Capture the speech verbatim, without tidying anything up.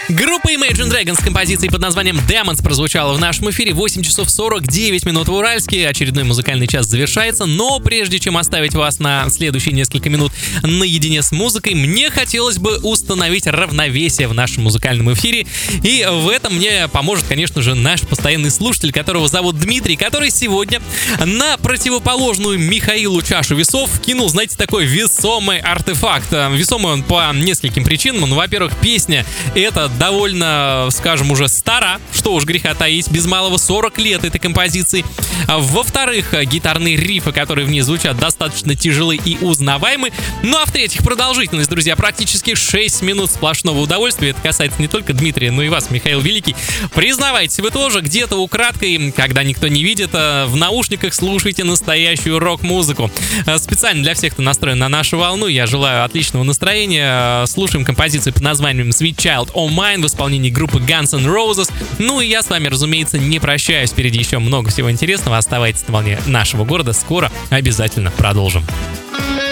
Группа Imagine Dragons с композицией под названием Demons прозвучала в нашем эфире. Восемь часов сорок девять минут в Уральске. Очередной музыкальный час завершается. Но прежде чем оставить вас на следующие несколько минут наедине с музыкой, мне хотелось бы установить равновесие в нашем музыкальном эфире. И в этом мне поможет, конечно же, наш постоянный слушатель, которого зовут Дмитрий, который сегодня на противоположную Михаилу чашу весов кинул, знаете, такой весомый артефакт. Весомый он по нескольким причинам. Ну, во-первых, песня эта довольно, скажем, уже стара, что уж греха таить, без малого сорок лет этой композиции. Во-вторых, гитарные рифы, которые в ней звучат, достаточно тяжелы и узнаваемы. Ну а в-третьих, продолжительность, друзья, практически шесть минут сплошного удовольствия. Это касается не только Дмитрия, но и вас, Михаил Великий. Признавайтесь, вы тоже где-то украдкой, когда никто не видит, в наушниках слушайте настоящую рок-музыку. Специально для всех, кто настроен на нашу волну, я желаю отличного настроения. Слушаем композицию под названием Sweet Child O' Mine в исполнении группы Guns N' Roses. Ну и я с вами, разумеется, не прощаюсь. Впереди еще много всего интересного. Оставайтесь на волне нашего города. Скоро обязательно продолжим.